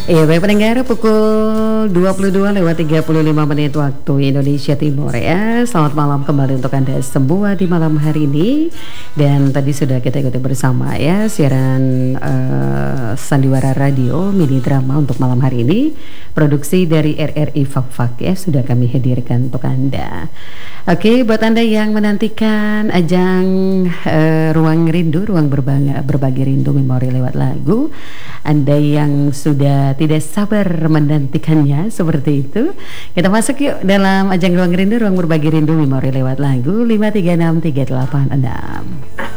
Iya, baik pendengar, pukul 22:35 waktu Indonesia Timur ya. Selamat malam kembali untuk Anda semua di malam hari ini. Dan tadi sudah kita ikuti bersama ya siaran Sandiwara Radio mini drama untuk malam hari ini. Produksi dari RRI Fak ya, sudah kami hadirkan untuk Anda. Oke, buat Anda yang menantikan ajang Ruang Rindu, Ruang Berbagi Rindu Memori lewat lagu, Anda yang sudah tidak sabar menantikannya seperti itu, kita masuk yuk dalam ajang Ruang Rindu, Ruang Berbagi Rindu Memori lewat lagu 53638.